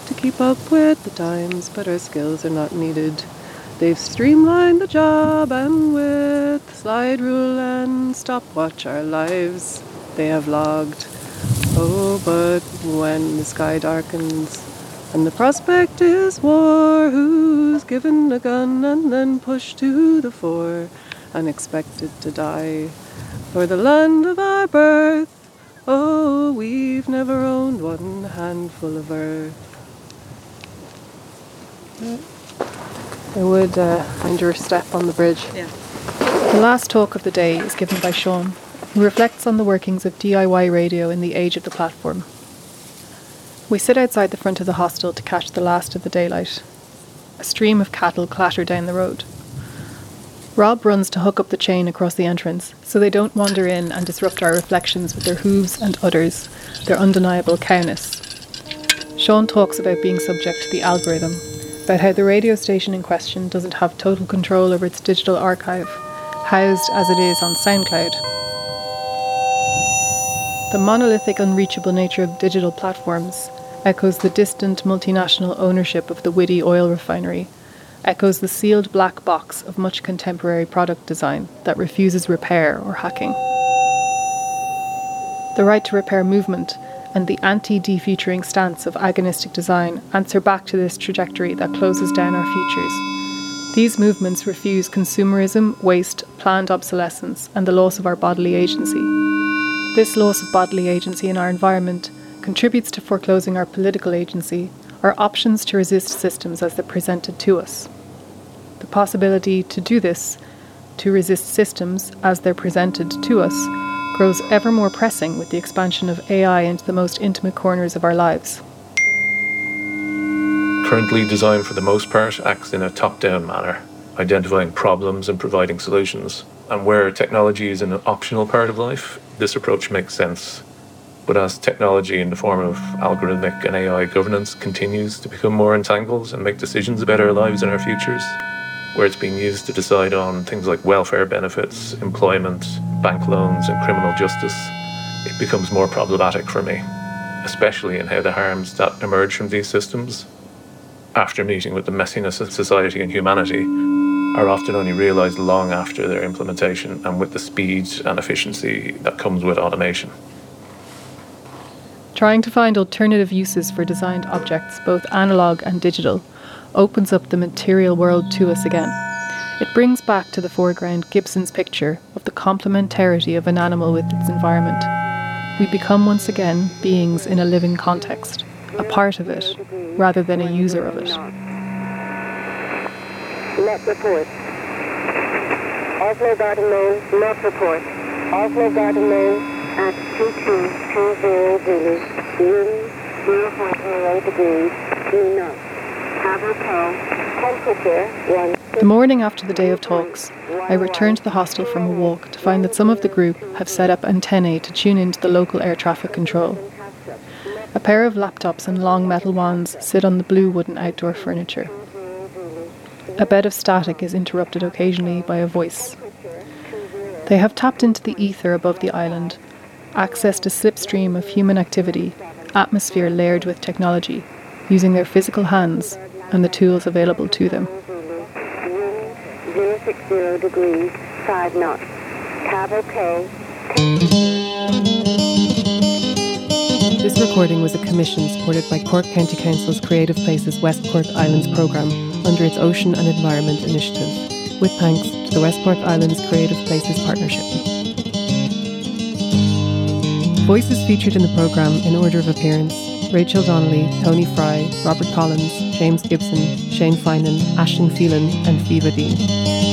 to keep up with the times, but our skills are not needed. They've streamlined the job, and with slide rule and stopwatch our lives they have logged. Oh, but when the sky darkens and the prospect is war, who's given a gun and then pushed to the fore and expected to die for the land of our birth? Oh, we've never owned one handful of earth. I would find your step on the bridge. Yeah. The last talk of the day is given by Sean, who reflects on the workings of DIY radio in the age of the platform. We sit outside the front of the hostel to catch the last of the daylight. A stream of cattle clatter down the road. Rob runs to hook up the chain across the entrance so they don't wander in and disrupt our reflections with their hooves and udders, their undeniable cowness. Sean talks about being subject to the algorithm, about how the radio station in question doesn't have total control over its digital archive, housed as it is on SoundCloud. The monolithic, unreachable nature of digital platforms echoes the distant multinational ownership of the Whitty oil refinery, echoes the sealed black box of much contemporary product design that refuses repair or hacking. The right to repair movement and the anti-defeaturing stance of agonistic design answer back to this trajectory that closes down our futures. These movements refuse consumerism, waste, planned obsolescence, and the loss of our bodily agency. This loss of bodily agency in our environment contributes to foreclosing our political agency, our options to resist systems as they're presented to us. The possibility to do this, to resist systems as they're presented to us, grows ever more pressing with the expansion of AI into the most intimate corners of our lives. Currently, design for the most part acts in a top-down manner, identifying problems and providing solutions. And where technology is an optional part of life, this approach makes sense. But as technology in the form of algorithmic and AI governance continues to become more entangled and make decisions about our lives and our futures, where it's being used to decide on things like welfare benefits, employment, bank loans, and criminal justice, it becomes more problematic for me, especially in how the harms that emerge from these systems, after meeting with the messiness of society and humanity, are often only realised long after their implementation and with the speed and efficiency that comes with automation. Trying to find alternative uses for designed objects, both analogue and digital, opens up the material world to us again. It brings back to the foreground Gibson's picture of the complementarity of an animal with its environment. We become once again beings in a living context, a part of it, rather than a user of it. Not report. Oslo Garden Main, not report. Oslo Garden Main at 2220 Zulu. Wind 0.08 degrees, due north. Temperature 1. The morning after the day of talks, I returned to the hostel from a walk to find that some of the group have set up antennae to tune into the local air traffic control. A pair of laptops and long metal wands sit on the blue wooden outdoor furniture. A bed of static is interrupted occasionally by a voice. They have tapped into the ether above the island, accessed a slipstream of human activity, atmosphere layered with technology, using their physical hands and the tools available to them. 060 degrees, 5 knots. Cab OK. This recording was a commission supported by Cork County Council's Creative Places West Cork Islands programme under its Ocean and Environment Initiative, with thanks to the West Cork Islands Creative Places Partnership. Voices featured in the programme in order of appearance: Rachel Donnelly, Tony Fry, Robert Collins, James Gibson, Shane Finan, Ashton Phelan and Fiva Dean.